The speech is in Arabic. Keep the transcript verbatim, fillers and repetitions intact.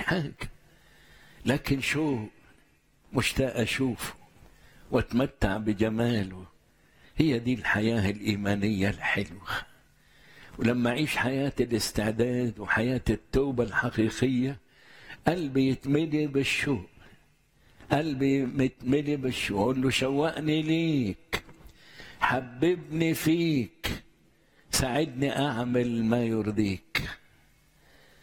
حاجة، لكن شو مشتاق أشوفه واتمتع بجماله. هي دي الحياة الإيمانية الحلوة. ولما أعيش حياة الاستعداد وحياة التوبة الحقيقية، قلبي يتملي بالشوق، قلبي متملي بالشوق. أقول له شوقني ليك، حببني فيك، ساعدني أعمل ما يرضيك.